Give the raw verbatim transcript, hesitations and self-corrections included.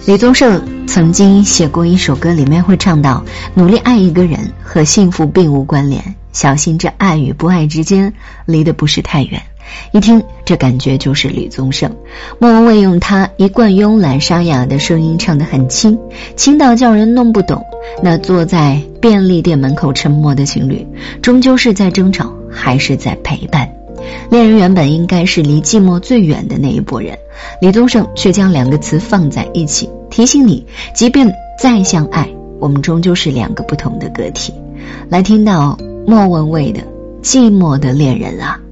李宗盛曾经写过一首歌，里面会唱到，努力爱一个人和幸福并无关联，小心这爱与不爱之间离得不是太远。一听这感觉就是李宗盛。莫文蔚用他一贯慵懒沙哑的声音唱得很轻，轻到叫人弄不懂。那坐在便利店门口沉默的情侣，终究是在争吵还是在陪伴？恋人原本应该是离寂寞最远的那一拨人，李宗盛却将两个词放在一起，提醒你即便再相爱，我们终究是两个不同的个体。来听到莫文蔚的寂寞的恋人啊。